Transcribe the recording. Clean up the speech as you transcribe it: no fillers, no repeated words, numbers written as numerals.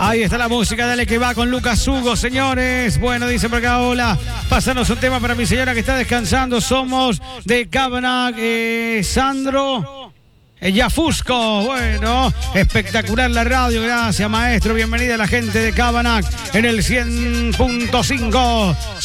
Ahí está la música, dale que va con Lucas Hugo, señores. Bueno, dice por acá, hola, pásanos un tema para mi señora que está descansando. Somos de Cabanac, Sandro Yafusco. Bueno, espectacular la radio, gracias maestro. Bienvenida a la gente de Cabanac en el 100.5.